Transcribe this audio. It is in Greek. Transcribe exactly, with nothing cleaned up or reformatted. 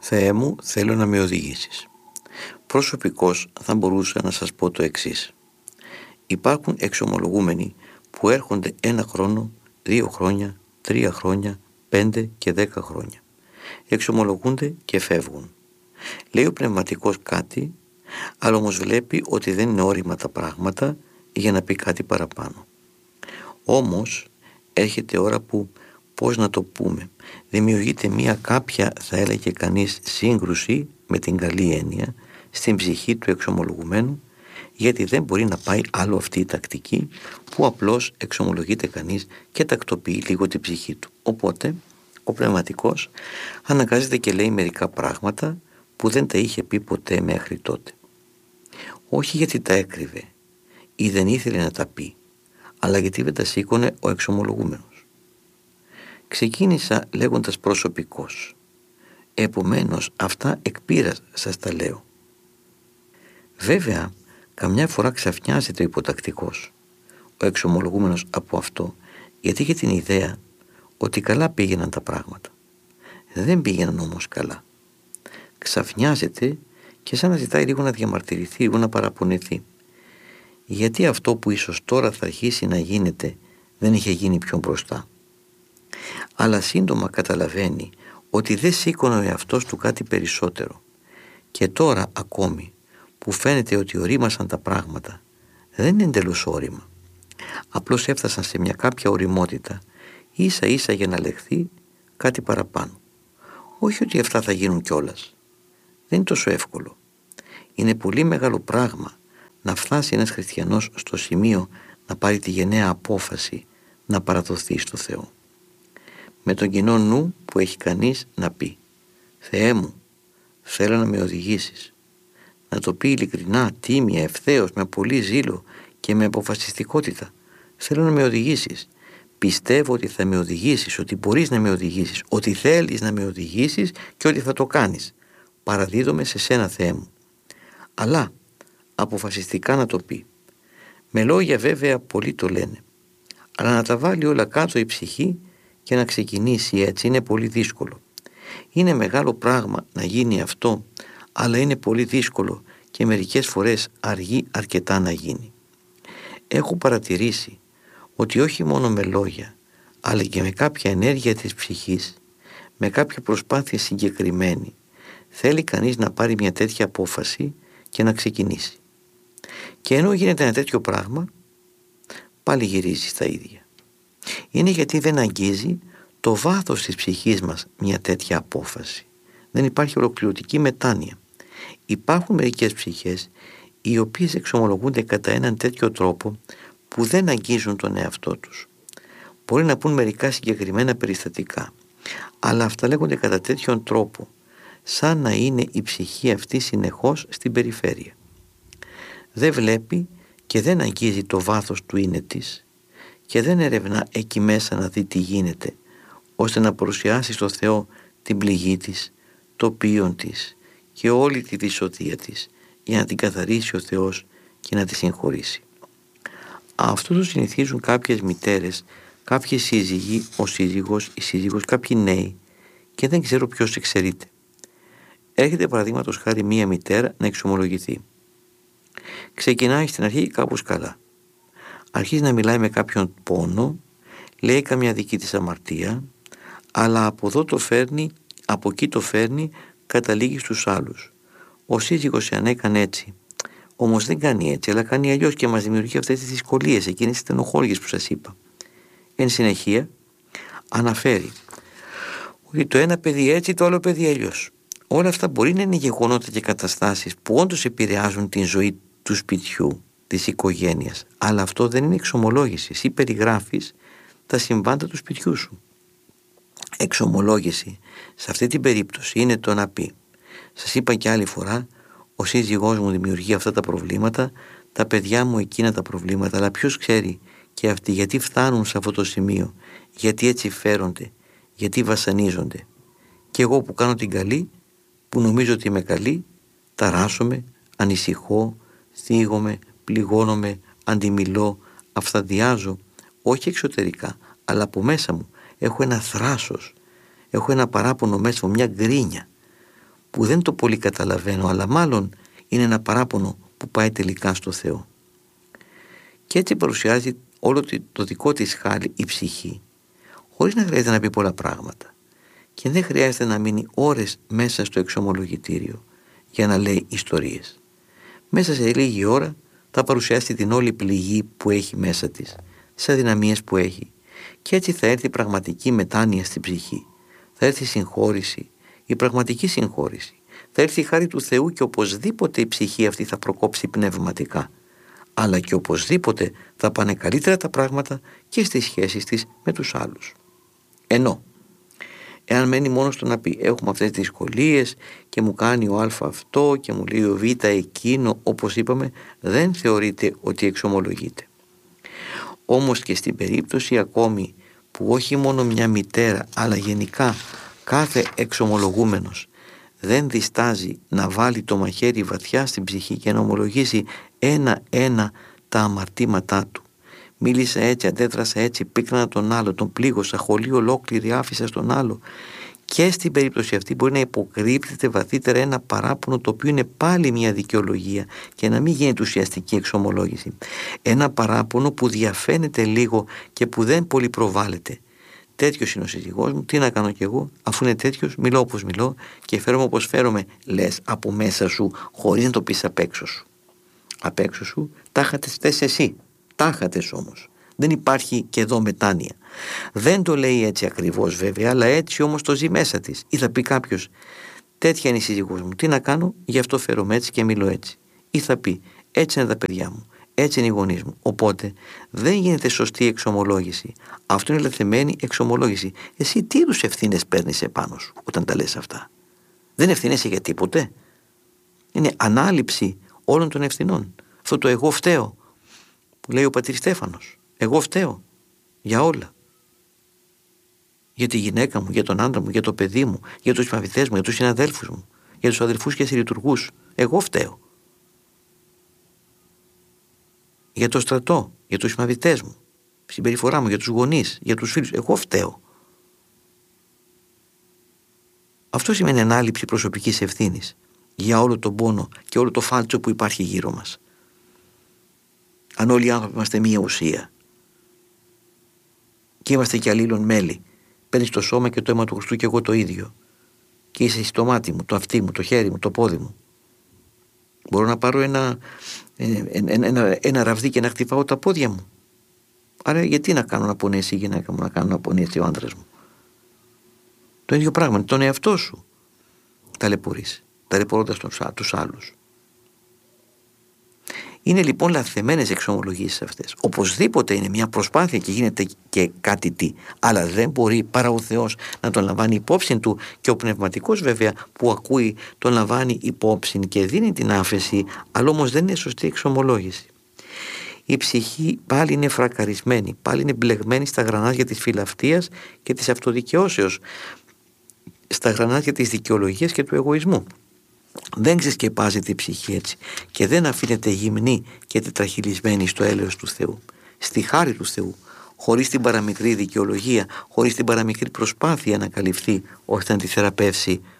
Θεέ μου, θέλω να με οδηγήσεις. Προσωπικώς θα μπορούσα να σας πω το εξής. Υπάρχουν εξομολογούμενοι που έρχονται ένα χρόνο, δύο χρόνια, τρία χρόνια, πέντε και δέκα χρόνια. Εξομολογούνται και φεύγουν. Λέει ο πνευματικός κάτι, αλλά όμως βλέπει ότι δεν είναι όριμα τα πράγματα για να πει κάτι παραπάνω. Όμως έρχεται ώρα που, πώς να το πούμε, δημιουργείται μία κάποια, θα έλεγε κανείς, σύγκρουση με την καλή έννοια στην ψυχή του εξομολογουμένου, γιατί δεν μπορεί να πάει άλλο αυτή η τακτική που απλώς εξομολογείται κανείς και τακτοποιεί λίγο την ψυχή του. Οπότε ο πνευματικός αναγκάζεται και λέει μερικά πράγματα που δεν τα είχε πει ποτέ μέχρι τότε. Όχι γιατί τα έκρυβε ή δεν ήθελε να τα πει, αλλά γιατί δεν τα σήκωνε ο εξομολογούμενος. Ξεκίνησα λέγοντας προσωπικός. Επομένως αυτά εκ πείρας σας τα λέω. Βέβαια, καμιά φορά ξαφνιάζεται ο υποτακτικός, ο εξομολογούμενος από αυτό, γιατί είχε την ιδέα ότι καλά πήγαιναν τα πράγματα. Δεν πήγαιναν όμως καλά. Ξαφνιάζεται και σαν να ζητάει λίγο να διαμαρτυρηθεί, λίγο να παραπονεθεί. Γιατί αυτό που ίσως τώρα θα αρχίσει να γίνεται δεν είχε γίνει πιο μπροστά. Αλλά σύντομα καταλαβαίνει ότι δεν σήκωνε ο εαυτός του κάτι περισσότερο. Και τώρα ακόμη που φαίνεται ότι ορίμασαν τα πράγματα, δεν είναι εντελώς όρημα. Απλώς έφτασαν σε μια κάποια οριμότητα, ίσα ίσα για να λεχθεί κάτι παραπάνω. Όχι ότι αυτά θα γίνουν κιόλας. Δεν είναι τόσο εύκολο. Είναι πολύ μεγάλο πράγμα να φτάσει ένας χριστιανός στο σημείο να πάρει τη γενναία απόφαση να παραδοθεί στο Θεό. Με τον κοινό νου που έχει κανείς να πει «Θεέ μου, θέλω να με οδηγήσεις». Να το πει ειλικρινά, τίμια, ευθέως, με πολύ ζήλο και με αποφασιστικότητα. Θέλω να με οδηγήσεις. Πιστεύω ότι θα με οδηγήσεις, ότι μπορείς να με οδηγήσεις, ότι θέλεις να με οδηγήσεις και ότι θα το κάνεις. Παραδίδομαι σε σένα, Θεέ μου. Αλλά αποφασιστικά να το πει. Με λόγια βέβαια πολλοί το λένε. Αλλά να τα βάλει όλα κάτω η ψυχή και να ξεκινήσει έτσι είναι πολύ δύσκολο. Είναι μεγάλο πράγμα να γίνει αυτό, αλλά είναι πολύ δύσκολο και μερικές φορές αργεί αρκετά να γίνει. Έχω παρατηρήσει ότι όχι μόνο με λόγια, αλλά και με κάποια ενέργεια της ψυχής, με κάποια προσπάθεια συγκεκριμένη, θέλει κανείς να πάρει μια τέτοια απόφαση και να ξεκινήσει. Και ενώ γίνεται ένα τέτοιο πράγμα, πάλι γυρίζει στα ίδια. Είναι γιατί δεν αγγίζει το βάθος της ψυχής μας μια τέτοια απόφαση. Δεν υπάρχει ολοκληρωτική μετάνοια. Υπάρχουν μερικές ψυχές οι οποίες εξομολογούνται κατά έναν τέτοιο τρόπο που δεν αγγίζουν τον εαυτό τους. Μπορεί να πούν μερικά συγκεκριμένα περιστατικά, αλλά αυτά λέγονται κατά τέτοιον τρόπο, σαν να είναι η ψυχή αυτή συνεχώς στην περιφέρεια. Δεν βλέπει και δεν αγγίζει το βάθος του είναι της και δεν ερευνά εκεί μέσα να δει τι γίνεται, ώστε να παρουσιάσει στο Θεό την πληγή της, το ποίον της και όλη τη δυσοδεία της, για να την καθαρίσει ο Θεός και να τη συγχωρήσει. Αυτό το συνηθίζουν κάποιες μητέρες, κάποιοι σύζυγοι, ο σύζυγος, η σύζυγος, κάποιοι νέοι και δεν ξέρω ποιος εξαιρείται. Έρχεται παραδείγματος χάρη μία μητέρα να εξομολογηθεί. Ξεκινάει στην αρχή κάπως καλά. Αρχίζει να μιλάει με κάποιον πόνο, λέει καμιά δική της αμαρτία, αλλά από εδώ το φέρνει, από εκεί το φέρνει, καταλήγει στους άλλους. Ο σύζυγος αν έκανε έτσι, όμως δεν κάνει έτσι, αλλά κάνει αλλιώς και μας δημιουργεί αυτές τις δυσκολίες, εκείνες τις στενοχώριες που σας είπα. Εν συνεχεία, αναφέρει ότι το ένα παιδί έτσι, το άλλο παιδί αλλιώς. Όλα αυτά μπορεί να είναι γεγονότα και καταστάσεις που όντως επηρεάζουν την ζωή του σπιτιού, της οικογένειας, αλλά αυτό δεν είναι εξομολόγηση. Εσύ περιγράφεις τα συμβάντα του σπιτιού σου. Εξομολόγηση σε αυτή την περίπτωση είναι το να πει, σας είπα και άλλη φορά, ο σύζυγός μου δημιουργεί αυτά τα προβλήματα, τα παιδιά μου εκείνα τα προβλήματα, αλλά ποιος ξέρει και αυτοί γιατί φτάνουν σε αυτό το σημείο, γιατί έτσι φέρονται, γιατί βασανίζονται. Και εγώ που κάνω την καλή, που νομίζω ότι είμαι καλή, ταράσσομαι, ανησυχώ, θίγομαι, πληγώνομαι, αντιμιλώ, αυθαδιάζω, όχι εξωτερικά, αλλά από μέσα μου έχω ένα θράσος, έχω ένα παράπονο μέσα μου, μια γκρίνια που δεν το πολύ καταλαβαίνω, αλλά μάλλον είναι ένα παράπονο που πάει τελικά στο Θεό. Και έτσι παρουσιάζει όλο το δικό της χάλι η ψυχή, χωρίς να χρειάζεται να πει πολλά πράγματα. Και δεν χρειάζεται να μείνει ώρες μέσα στο εξομολογητήριο για να λέει ιστορίες. Μέσα σε λίγη ώρα θα παρουσιάσει την όλη πληγή που έχει μέσα της, τις αδυναμίες που έχει, και έτσι θα έρθει πραγματική μετάνοια στην ψυχή. Θα έρθει συγχώρηση, η πραγματική συγχώρηση. Θα έρθει η χάρη του Θεού και οπωσδήποτε η ψυχή αυτή θα προκόψει πνευματικά. Αλλά και οπωσδήποτε θα πάνε καλύτερα τα πράγματα και στις σχέσεις της με τους άλλους. Ενώ, εάν μένει μόνο στο να πει έχουμε αυτές τις δυσκολίες και μου κάνει ο Α αυτό και μου λέει ο Β εκείνο, όπως είπαμε, δεν θεωρείται ότι εξομολογείται. Όμως και στην περίπτωση ακόμη που όχι μόνο μια μητέρα αλλά γενικά κάθε εξομολογούμενος δεν διστάζει να βάλει το μαχαίρι βαθιά στην ψυχή και να ομολογήσει ένα-ένα τα αμαρτήματά του. Μίλησα έτσι, αντέδρασα έτσι, πίκρανα τον άλλο, τον πλήγωσα, χολή ολόκληρη άφησα στον άλλο. Και στην περίπτωση αυτή μπορεί να υποκρύπτεται βαθύτερα ένα παράπονο, το οποίο είναι πάλι μια δικαιολογία και να μην γίνεται ουσιαστική εξομολόγηση. Ένα παράπονο που διαφαίνεται λίγο και που δεν πολύ προβάλλεται. Τέτοιος είναι ο σύζυγός μου, τι να κάνω κι εγώ, αφού είναι τέτοιος, μιλώ όπως μιλώ και φέρομαι όπως φέρομαι, λες από μέσα σου, χωρίς να το πεις απ' έξω σου. Απ' έξω σου, τάχατες φταίς εσύ, τάχατες όμως. Δεν υπάρχει και εδώ μετάνοια. Δεν το λέει έτσι ακριβώς βέβαια, αλλά έτσι όμως το ζει μέσα της. Ή θα πει κάποιος, τέτοια είναι η σύζυγός μου, τι να κάνω, γι' αυτό φέρομαι έτσι και μιλώ έτσι. Ή θα πει, έτσι είναι τα παιδιά μου, έτσι είναι οι γονείς μου. Οπότε δεν γίνεται σωστή εξομολόγηση. Αυτό είναι λαθεμένη εξομολόγηση. Εσύ τι είδους ευθύνες παίρνεις επάνω σου όταν τα λες αυτά? Δεν ευθύνεσαι για τίποτε. Είναι ανάληψη όλων των ευθυνών. Αυτό το εγώ φταίω που λέει ο πατήρ Στέφανος. Εγώ φταίω για όλα. Για τη γυναίκα μου, για τον άντρα μου, για το παιδί μου, για τους μαθητές μου, για τους συναδέλφους μου, για τους αδελφούς και συλλειτουργούς. Εγώ φταίω. Για το στρατό, για τους μαθητές μου, συμπεριφορά μου, για τους γονείς, για τους φίλους. Εγώ φταίω. Αυτό σημαίνει ανάληψη προσωπικής ευθύνης για όλο τον πόνο και όλο το φάλτσο που υπάρχει γύρω μας. Αν όλοι οι άνθρωποι είμαστε μία ουσία και είμαστε και αλλήλων μέλη, παίρνεις το σώμα και το αίμα του Χριστού και εγώ το ίδιο, και είσαι στο μάτι μου, το αυτί μου, το χέρι μου, το πόδι μου. Μπορώ να πάρω ένα, ένα, ένα, ένα ραβδί και να χτυπάω τα πόδια μου. Άρα γιατί να κάνω να πονέσει η γυναίκα μου, να κάνω να πονέσει ο άντρας μου? Το ίδιο πράγμα, τον εαυτό σου ταλαιπωρείς, ταλαιπωρώντας τους άλλους. Είναι λοιπόν λαθεμένες εξομολογήσεις αυτές. Οπωσδήποτε είναι μια προσπάθεια και γίνεται και κάτι τι, αλλά δεν μπορεί παρά ο Θεός να τον λαμβάνει υπόψη του, και ο πνευματικός βέβαια που ακούει τον λαμβάνει υπόψη και δίνει την άφεση, αλλά όμως δεν είναι σωστή εξομολόγηση. Η ψυχή πάλι είναι φρακαρισμένη, πάλι είναι μπλεγμένη στα γρανάζια της φιλαυτίας και της αυτοδικαιώσεως, στα γρανάζια της δικαιολογίας και του εγωισμού. Δεν ξεσκεπάζεται η ψυχή έτσι και δεν αφήνεται γυμνή και τετραχυλισμένη στο έλεος του Θεού, στη χάρη του Θεού, χωρίς την παραμικρή δικαιολογία, χωρίς την παραμικρή προσπάθεια να καλυφθεί ώστε να τη θεραπεύσει